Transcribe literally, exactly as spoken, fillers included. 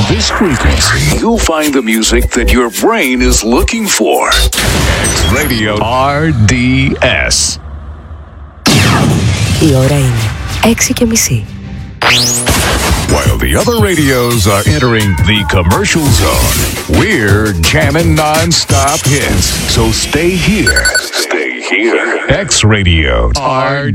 this frequency, you'll find the music that your brain is looking for. X Radio αρ ντι ες. Η ώρα είναι έξι και μισή. While the other radios are entering the commercial zone, we're jamming non-stop hits. So stay here. Stay here. X Radio αρ